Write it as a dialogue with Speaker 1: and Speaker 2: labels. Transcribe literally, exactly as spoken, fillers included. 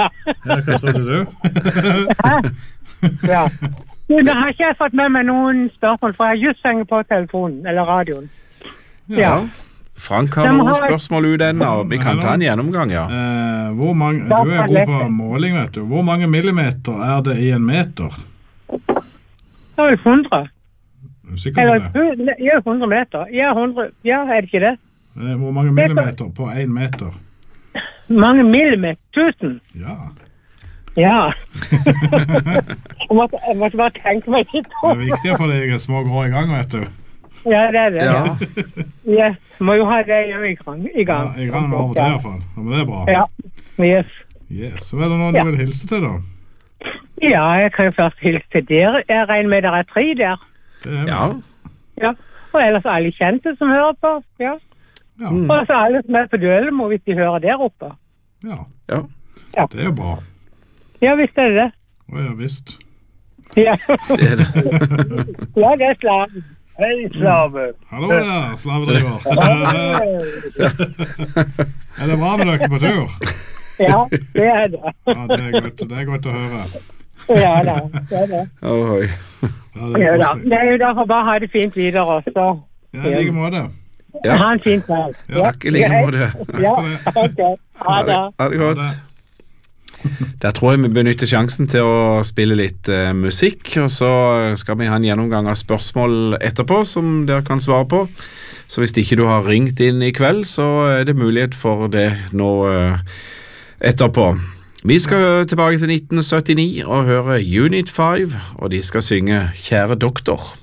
Speaker 1: da.
Speaker 2: Ja, hva trodde du?
Speaker 1: Ja. Da har ikke jeg fått med meg noen spørsmål, for jeg har just hengt på telefonen, eller radioen.
Speaker 3: Ja. ja. Frank har noen spørsmål ut ennå, og vi kan ta en gjennomgang, ja.
Speaker 2: Eh, hvor mange, du er god på måling, vet du. Hvor mange millimeter er det i en meter?
Speaker 1: Det er vel hundre.
Speaker 2: Er du sikker på det?
Speaker 1: Ja, hundre meter. Ja, hundre. Ja, er det ikke det?
Speaker 2: Eh, hvor mange millimeter på en meter?
Speaker 1: Mange millimeter? Tusen?
Speaker 2: Ja.
Speaker 1: Ja. jeg, måtte, jeg måtte bare tenke meg litt
Speaker 2: om. Det er viktig for deg små grå i gang, vet du.
Speaker 1: Ja, det er det.
Speaker 3: Ja.
Speaker 1: Yes, må jo ha det i gang. I gang,
Speaker 2: ja, i gang av og til i hvert fall. Ja, men det er bra.
Speaker 1: Ja, yes.
Speaker 2: Yes, så er det noen ja. du vil hilse til da?
Speaker 1: Ja, jeg kan jo først hilse til dere. Jeg regner med dere er tre der.
Speaker 2: Det er
Speaker 3: ja.
Speaker 1: Ja, og ellers alle kjente som hører på. Ja.
Speaker 2: Ja.
Speaker 1: Og så alle som er på Dølemo hvis de hører der oppe.
Speaker 2: Ja.
Speaker 3: Ja.
Speaker 1: Ja,
Speaker 2: det er jo bra.
Speaker 1: Ja, visst er det det.
Speaker 2: Å ja, visst.
Speaker 1: Ja.
Speaker 3: Det er det.
Speaker 1: Ja, det er slaven.
Speaker 4: Hei, slave.
Speaker 2: Hallo der, slavedriver. Er det bra med dere på tur?
Speaker 1: Ja, det er det.
Speaker 2: Ja, det er godt, det er godt å høre.
Speaker 1: Ja da, det er det.
Speaker 3: Oi.
Speaker 2: Ja, det er koselig.
Speaker 1: Det er jo derfor bare ha det fint videre også.
Speaker 2: Ja, i like måte.
Speaker 1: Ja. Ha en fin kveld.
Speaker 2: Ja,
Speaker 3: takk i like måte.
Speaker 2: Takk for det.
Speaker 1: Ja, ok. Ha det.
Speaker 3: Ha det godt. Der tror jeg vi benytter sjansen til å spille litt uh, musikk, og så skal vi ha en gjennomgang av spørsmål etterpå som dere kan svare på. Så hvis ikke du har ringt inn i kveld, så er det mulighet for det nå uh, etterpå. Vi skal tilbake til nitten syttini og høre Unit fem, og de skal synge Kjære doktor.